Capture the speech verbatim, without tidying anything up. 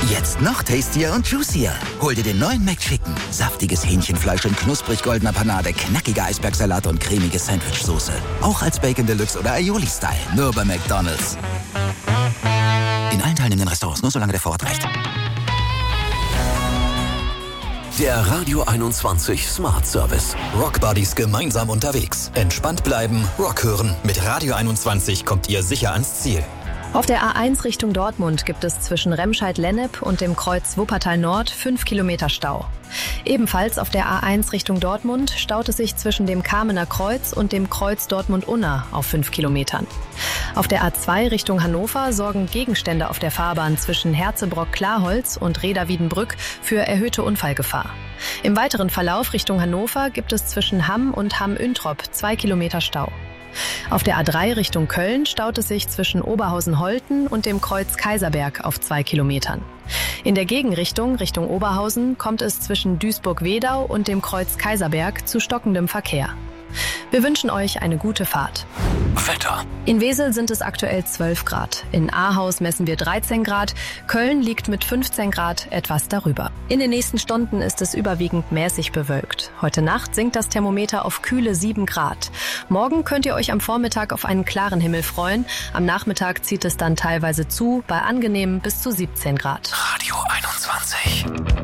Jetzt noch tastier und juicier. Hol dir den neuen McChicken. Saftiges Hähnchenfleisch in knusprig goldener Panade, knackige Eisbergsalat und cremige Sandwichsoße. Auch als Bacon Deluxe oder Aioli-Style. Nur bei McDonald's. In allen teilnehmenden Restaurants, nur solange der Vorrat reicht. Der Radio einundzwanzig Smart Service. Rock Buddies gemeinsam unterwegs. Entspannt bleiben, Rock hören. Mit Radio einundzwanzig kommt ihr sicher ans Ziel. Auf der A eins Richtung Dortmund gibt es zwischen Remscheid-Lennep und dem Kreuz Wuppertal Nord fünf Kilometer Stau. Ebenfalls auf der A eins Richtung Dortmund staut es sich zwischen dem Kamener Kreuz und dem Kreuz Dortmund-Unna auf fünf Kilometern. Auf der A zwei Richtung Hannover sorgen Gegenstände auf der Fahrbahn zwischen Herzebrock-Klarholz und Reda-Wiedenbrück für erhöhte Unfallgefahr. Im weiteren Verlauf Richtung Hannover gibt es zwischen Hamm und Hamm-Üntrop zwei Kilometer Stau. Auf der A drei Richtung Köln staut es sich zwischen Oberhausen-Holten und dem Kreuz Kaiserberg auf zwei Kilometern. In der Gegenrichtung, Richtung Oberhausen, kommt es zwischen Duisburg-Wedau und dem Kreuz Kaiserberg zu stockendem Verkehr. Wir wünschen euch eine gute Fahrt. Wetter. In Wesel sind es aktuell zwölf Grad. In Ahaus messen wir dreizehn Grad. Köln liegt mit fünfzehn Grad etwas darüber. In den nächsten Stunden ist es überwiegend mäßig bewölkt. Heute Nacht sinkt das Thermometer auf kühle sieben Grad. Morgen könnt ihr euch am Vormittag auf einen klaren Himmel freuen. Am Nachmittag zieht es dann teilweise zu, bei angenehmen bis zu siebzehn Grad. Radio einundzwanzig.